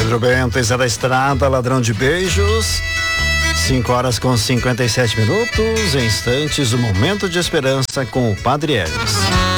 Pedro Bento, Zé da Estrada, Ladrão de Beijos. 5h57, em instantes, o Momento de Esperança com o Padre Hermes.